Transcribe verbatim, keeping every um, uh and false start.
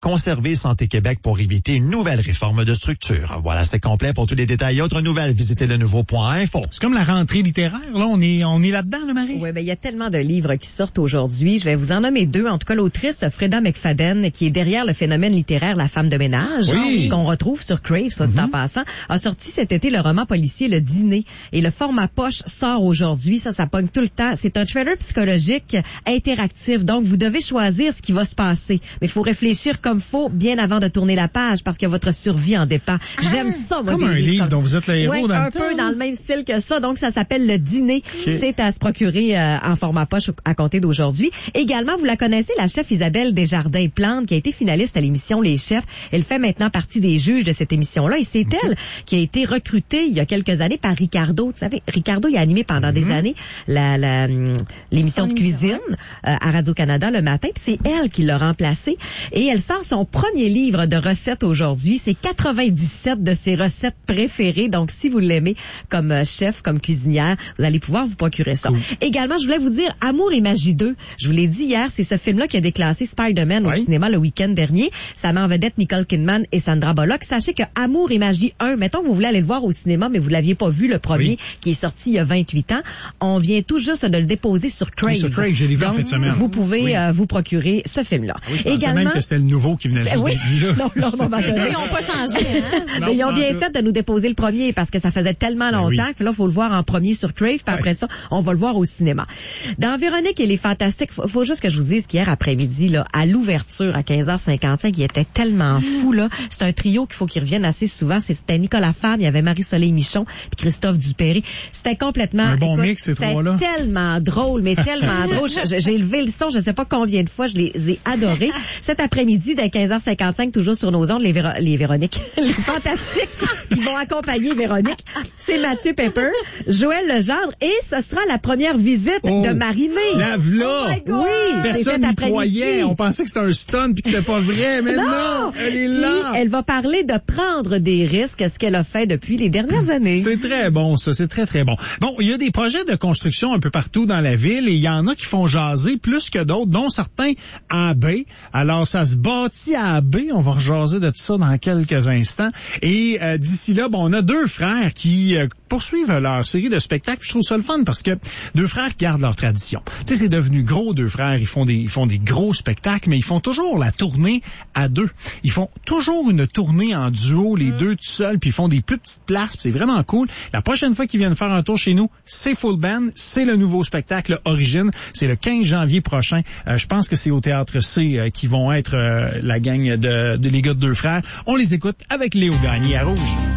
Conserver Santé Québec pour éviter une nouvelle réforme de structure. Voilà, c'est complet. Pour tous les détails et autres nouvelles, visitez le nouveau point info. C'est comme la rentrée littéraire, là. On est, on est là-dedans, là, Marie? Oui, ben, il y a tellement de livres qui sortent aujourd'hui. Je vais vous en nommer deux. En tout cas, l'autrice Freda McFadden, qui est derrière le phénomène littéraire La femme de ménage, oui. qu'on retrouve sur Crave, soit dit Mm-hmm. en passant, a sorti cet été le roman policier Le Dîner. Et le format poche sort aujourd'hui. Ça, ça pogne tout le temps. C'est un thriller psychologique interactif. Donc, vous devez choisir ce qui va se passer. Mais il faut réfléchir comme faut, bien avant de tourner la page, parce que votre survie en dépend. Ah, J'aime ça, moi, comme un livre dont vous êtes le héros ouais, dans un le temps. peu dans le même style que ça. Donc, ça s'appelle Le Dîner. Okay. C'est à se procurer euh, en format poche à compter d'aujourd'hui. Également, vous la connaissez, la chef Isabelle Desjardins-Plante, qui a été finaliste à l'émission Les Chefs. Elle fait maintenant partie des juges de cette émission-là. Et c'est okay. elle qui a été recrutée il y a quelques années par Ricardo. Vous savez, Ricardo, il a animé pendant mm-hmm. des années la, la, l'émission de cuisine euh, à Radio-Canada le matin. Puis c'est elle qui l'a remplacée. Et elle sort son premier livre de recettes aujourd'hui. C'est quatre-vingt-dix-sept de ses recettes préférées. Donc, si vous l'aimez comme chef, comme cuisinière, vous allez pouvoir vous procurer ça. Cool. Également, je voulais vous dire Amour et magie deux. Je vous l'ai dit hier, c'est ce film-là qui a déclassé Spider-Man oui. au cinéma le week-end dernier. Ça met en vedette Nicole Kidman et Sandra Bullock. Sachez que Amour et magie un, mettons que vous voulez aller le voir au cinéma, mais vous l'aviez pas vu, le premier, oui. qui est sorti il y a vingt-huit ans. On vient tout juste de le déposer sur Crave. Sur Crave, j'ai vu en fin de semaine. Vous pouvez oui. euh, vous procurer ce film-là. Oui, je Également, même que c'était le nouveau qui venait juste ben oui. d'être non, non, non, non, ils n'ont pas changé. Hein? Non, mais ils ont bien fait de nous déposer le premier parce que ça faisait tellement longtemps ben oui. que là, il faut le voir en premier sur Crave, puis ouais. après ça, on va le voir au cinéma. Dans Véronique et les Fantastiques, faut, faut juste que je vous dise qu'hier après-midi, là, à l'ouverture, à quinze heures cinquante-cinq, il était tellement fou, là. C'est un trio qu'il faut qu'il revienne assez souvent. C'était Nicolas Femme, il y avait Marie-Soleil Michon, puis Christophe Dupéry. C'était complètement... Un bon écoute, mix, ces trois-là. C'était tellement drôle, mais tellement drôle. J'ai levé le son, je ne sais pas combien de fois, je les ai adorés. Cet après-midi, dès quinze heures cinquante-cinq, toujours sur nos ondes, les, Véro- les Véroniques, les Fantastiques qui vont accompagner Véronique. C'est Mathieu Pepper, Joël Legendre, et ce sera la première visite oh, de Marie-Mé. La v'là! Oh my God! Oui! Personne n'y croyait. On pensait que c'était un stun puis que c'était pas vrai, mais non! non elle est là! Puis, elle va parler de prendre des risques, ce qu'elle a fait depuis les dernières années. C'est très bon, ça. C'est très, très bon. Bon, il y a des projets de construction un peu partout dans la ville et il y en a qui font jaser plus que d'autres, dont certains à Baie. Alors, ça se bâtit à Baie. On va rejaser de tout ça dans quelques instants. Et euh, d'ici là, bon, on a deux frères qui euh, poursuivent leur série de spectacles. Je trouve ça le fun parce que deux frères qui gardent leur tradition. Tu sais, c'est devenu gros, deux frères. Ils font des, ils font des gros spectacles, mais ils font toujours la tournée à deux. Ils font toujours une tournée en duo, les mmh. deux tout seuls, puis ils font des plus petites places. C'est vraiment cool. La prochaine fois qu'ils viennent faire un tour chez nous, c'est full band. C'est le nouveau spectacle Origine. C'est le quinze janvier prochain. Euh, je pense que c'est au Théâtre C euh, qui vont être euh, la gang de, de les gars de deux frères. On les écoute avec Léo Gagné à Rouge.